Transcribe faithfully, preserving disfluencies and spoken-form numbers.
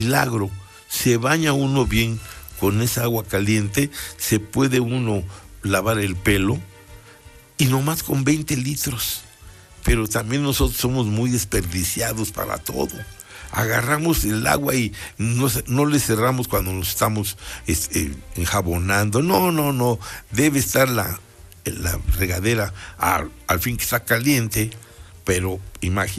milagro, se baña uno bien con esa agua caliente, se puede uno lavar el pelo y nomás con veinte litros. Pero también nosotros somos muy desperdiciados para todo. Agarramos el agua y no, no le cerramos cuando nos estamos este, enjabonando. No, no, no. Debe estar la, la regadera a, al fin que está caliente, pero imagínate.